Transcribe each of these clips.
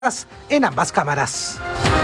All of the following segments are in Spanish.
en ambas cámaras.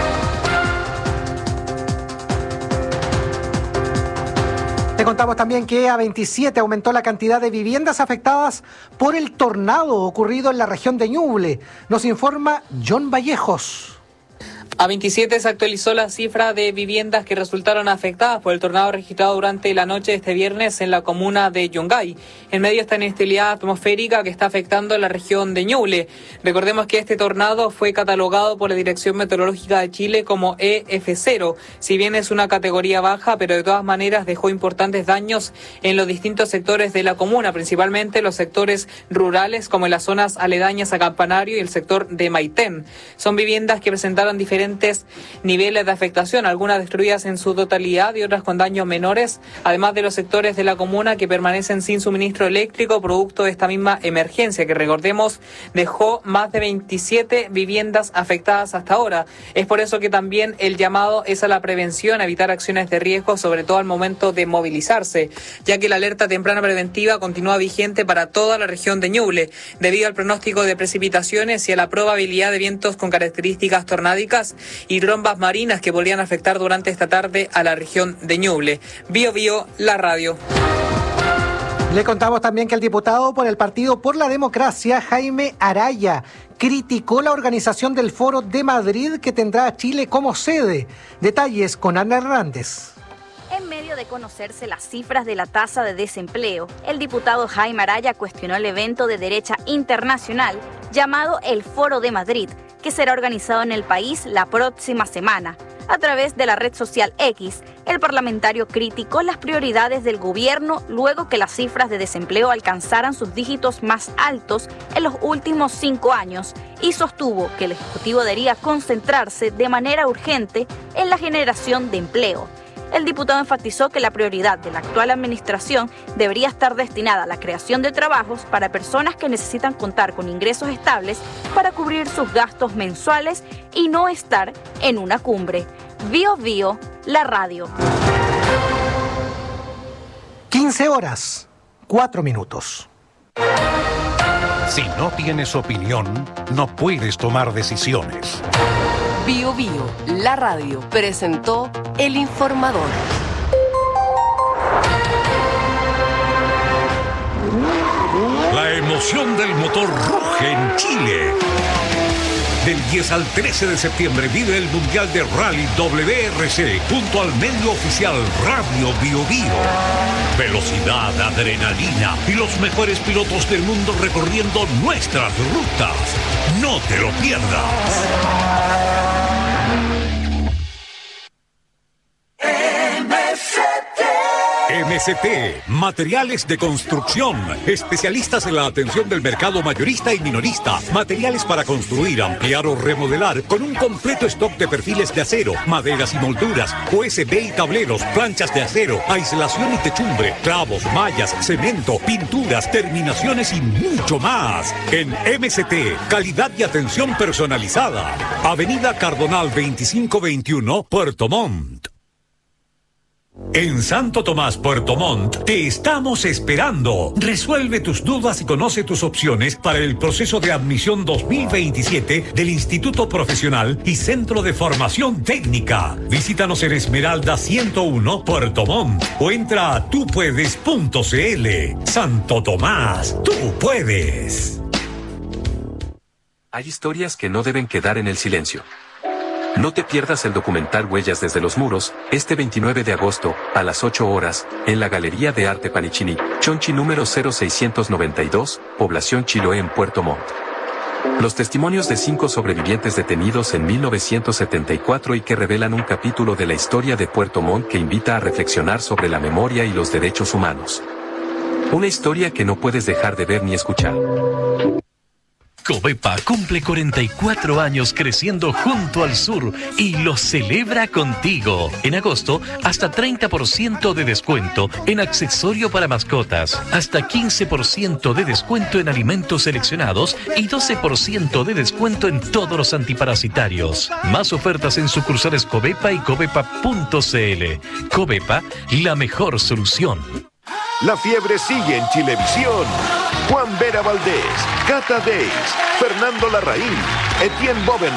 Te contamos también que a 27 aumentó la cantidad de viviendas afectadas por el tornado ocurrido en la región de Ñuble. Nos informa John Vallejos. A 27 se actualizó la cifra de viviendas que resultaron afectadas por el tornado registrado durante la noche de este viernes en la comuna de Yungay, en medio de esta inestabilidad atmosférica que está afectando la región de Ñuble. Recordemos que este tornado fue catalogado por la Dirección Meteorológica de Chile como EF0, si bien es una categoría baja, pero de todas maneras dejó importantes daños en los distintos sectores de la comuna, principalmente los sectores rurales como en las zonas aledañas a Campanario y el sector de Maitén. Son viviendas que presentaron diferentes niveles de afectación, algunas destruidas en su totalidad y otras con daños menores, además de los sectores de la comuna que permanecen sin suministro eléctrico producto de esta misma emergencia que, recordemos, dejó más de 27 viviendas afectadas hasta ahora. Es por eso que también el llamado es a la prevención, a evitar acciones de riesgo, sobre todo al momento de movilizarse, ya que la alerta temprana preventiva continúa vigente para toda la región de Ñuble, debido al pronóstico de precipitaciones y a la probabilidad de vientos con características tornádicas y trombas marinas que podrían afectar durante esta tarde a la región de Ñuble. Bio Bio, la radio. Le contamos también que el diputado por el Partido por la Democracia, Jaime Araya, criticó la organización del Foro de Madrid que tendrá a Chile como sede. Detalles con Ana Hernández. En medio de conocerse las cifras de la tasa de desempleo, el diputado Jaime Araya cuestionó el evento de derecha internacional llamado el Foro de Madrid, que será organizado en el país la próxima semana. A través de la red social X, el parlamentario criticó las prioridades del gobierno luego que las cifras de desempleo alcanzaran sus dígitos más altos en los últimos 5 años y sostuvo que el Ejecutivo debería concentrarse de manera urgente en la generación de empleo. El diputado enfatizó que la prioridad de la actual administración debería estar destinada a la creación de trabajos para personas que necesitan contar con ingresos estables para cubrir sus gastos mensuales y no estar en una cumbre. Bio Bio, la radio. 15 horas, 4 minutos. Si no tienes opinión, no puedes tomar decisiones. Bio Bio, la radio, presentó El Informador. La emoción del motor ruge en Chile. Del 10 al 13 de septiembre vive el Mundial de Rally WRC junto al medio oficial Radio Bio Bio. Velocidad, adrenalina y los mejores pilotos del mundo recorriendo nuestras rutas. No te lo pierdas. MCT, materiales de construcción, especialistas en la atención del mercado mayorista y minorista, materiales para construir, ampliar o remodelar, con un completo stock de perfiles de acero, maderas y molduras, USB y tableros, planchas de acero, aislación y techumbre, clavos, mallas, cemento, pinturas, terminaciones y mucho más. En MCT, calidad y atención personalizada. Avenida Cardonal 2521, Puerto Montt. En Santo Tomás, Puerto Montt, te estamos esperando. Resuelve tus dudas y conoce tus opciones para el proceso de admisión 2027 del Instituto Profesional y Centro de Formación Técnica. Visítanos en Esmeralda 101, Puerto Montt, o entra a tupuedes.cl. Santo Tomás, tú puedes. Hay historias que no deben quedar en el silencio. No te pierdas el documental Huellas desde los Muros, este 29 de agosto, a las 8 horas, en la Galería de Arte Panichini, Chonchi número 0692, Población Chiloé en Puerto Montt. Los testimonios de 5 sobrevivientes detenidos en 1974 y que revelan un capítulo de la historia de Puerto Montt que invita a reflexionar sobre la memoria y los derechos humanos. Una historia que no puedes dejar de ver ni escuchar. Covepa cumple 44 años creciendo junto al sur y lo celebra contigo. En agosto, hasta 30% de descuento en accesorio para mascotas, hasta 15% de descuento en alimentos seleccionados y 12% de descuento en todos los antiparasitarios. Más ofertas en sucursales Covepa y covepa.cl. Covepa, la mejor solución. La fiebre sigue en Chilevisión. Juan Vera Valdés, Cata Deis, Fernando Larraín, Etienne Boven.